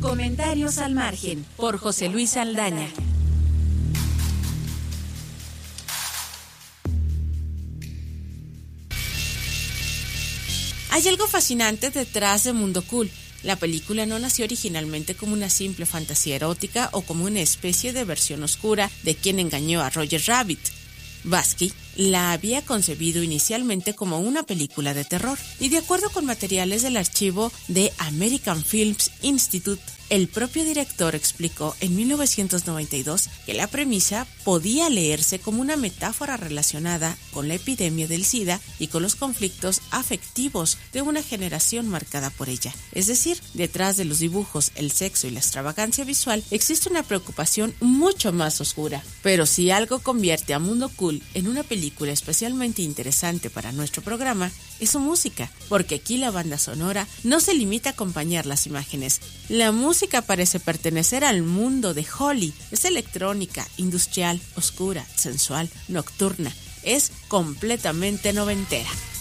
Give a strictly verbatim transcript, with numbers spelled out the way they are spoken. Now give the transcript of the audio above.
Comentarios al margen, por José Luis Saldaña. Hay algo fascinante detrás de Mundo Cool. La película no nació originalmente como una simple fantasía erótica o como una especie de versión oscura de Quien engañó a Roger Rabbit. Basky la había concebido inicialmente como una película de terror, y de acuerdo con materiales del archivo de American Films Institute, el propio director explicó en mil novecientos noventa y dos que la premisa podía leerse como una metáfora relacionada con la epidemia del SIDA y con los conflictos afectivos de una generación marcada por ella. Es decir, detrás de los dibujos, el sexo y la extravagancia visual existe una preocupación mucho más oscura. Pero si algo convierte a Mundo Cool en una película especialmente interesante para nuestro programa, es su música, porque aquí la banda sonora no se limita a acompañar las imágenes. La música parece pertenecer al mundo de Holly. Es electrónica, industrial, oscura, sensual, nocturna. Es completamente noventera.